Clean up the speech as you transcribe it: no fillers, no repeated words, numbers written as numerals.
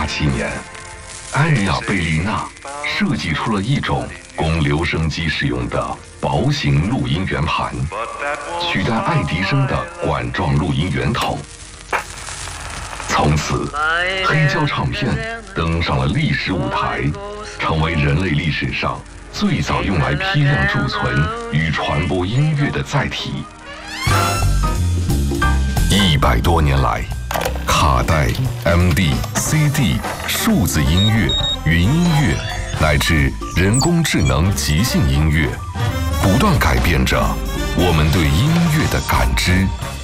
1987年，埃瑞亚贝利纳设计出了一种供留声机使用的薄型录音圆盘，取代爱迪生的管状录音圆筒。从此，黑胶唱片登上了历史舞台，成为人类历史上最早用来批量储存与传播音乐的载体。100多年来，卡带、MD、CD、数字音乐、云音乐，乃至人工智能即兴音乐，不断改变着我们对音乐的感知。